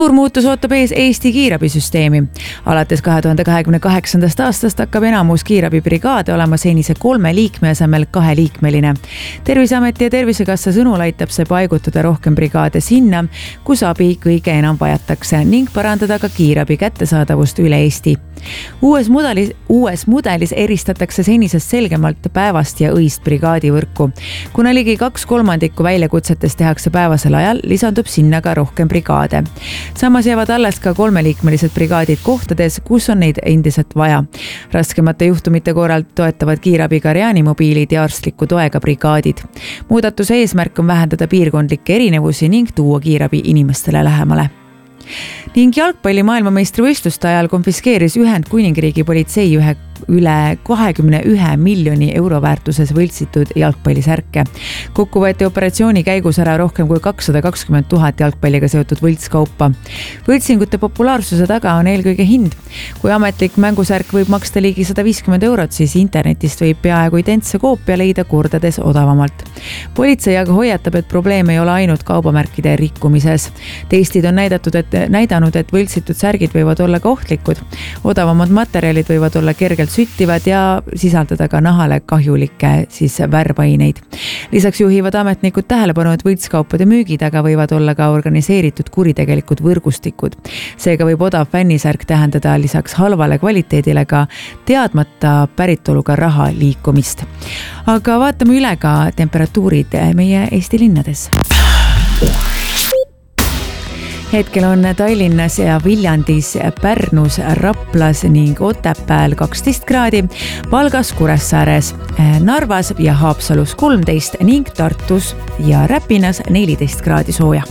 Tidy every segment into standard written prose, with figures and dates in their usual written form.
Suur muutus ootab ees Eesti kiirabisüsteemi. Alates 2028. aastast hakkab enamus kiirabibrigaade olema senise 3 liikme asemel 2-liikmeline. Terviseameti ja Tervisekassa sõnul aitab see paigutada rohkem brigaade sinna, kus abi kõige enam vajatakse ning parandada ka kiirabi kättesaadavust üle Eesti. Uues mudelis eristatakse senisest selgemalt päevast ja õist brigaadivõrku. Kuna ligi 2/3 väljakutsetest tehakse päevasel ajal, lisandub sinna ka rohkem brigaade. Samas jäävad alles ka 3-liikmelised brigaadid kohtades, kus on neid endiselt vaja. Raskemate juhtumite korral toetavad kiirabiga reanimobiilid ja arstliku toega brigaadid. Muudatuse eesmärk on vähendada piirkondlikke erinevusi ning tuua kiirabi inimestele lähemale. Ning jalgpalli maailmameistrivõistluste ajal konfiskeeris Ühendkuningriigi politsei üle 21 miljoni euro väärtuses võltsitud jalgpallisärke. Kokku võeti operatsiooni käigus ära rohkem kui 220 000 jalgpalliga seotud võltskaupa. Võltsingute populaarsuse taga on eelkõige hind. Kui ametlik mängusärk võib maksta ligi 150 eurot, siis internetist võib peaaegu identse koopia leida kordades odavamalt. Politsei aga hoiatab, et probleem ei ole ainult kaubamärkide rikkumises. Testid on näidanud, et võltsitud särgid võivad olla ka ohtlikud. Odavamad materjalid võivad olla kergelt süttivad ja sisaldada ka nahale kahjulikke värvaineid. Lisaks juhivad ametnikud tähelepanu, et võltskaupade müügi taga võivad olla ka organiseeritud kuritegelikud võrgustikud. Seega võib odav fännisärk tähendada lisaks halvale kvaliteedile ka teadmata päritoluga raha liikumist. Aga vaatame üle ka temperatuurid meie Eesti linnades. Hetkel on Tallinnas ja Viljandis, Pärnus, Raplas ning Otepääl 12 kraadi, Valgas, Kuressaares, Narvas ja Haapsalus 13 ning Tartus ja Räpinas 14 kraadi sooja.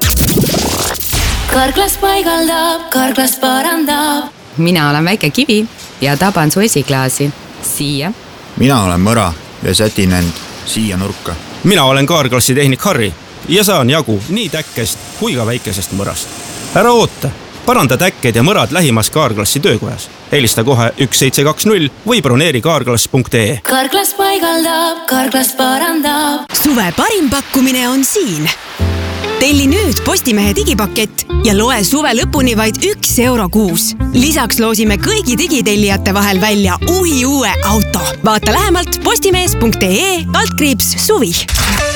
Karklas paigaldab, Karklas parandab. Mina olen väike kivi ja taban su esiklaasi. Siia. Mina olen mõra ja sätin end siia nurka. Mina olen Karklasi tehnik Harri ja saan jagu nii täkkest kui ka väikesest mõrast. Ära oota, paranda täkked ja mõrad lähimas Karklassi töökojas. Helista kohe 1720 või broneeri karklas.ee. Karklas paigaldab, Karklas parandab. Suve parim pakkumine on siin. Telli nüüd Postimehe digipakett ja loe suve lõpuni vaid 1 euro kuus. Lisaks loosime kõigi digitellijate vahel välja uue auto. Vaata lähemalt postimees.ee/suvi.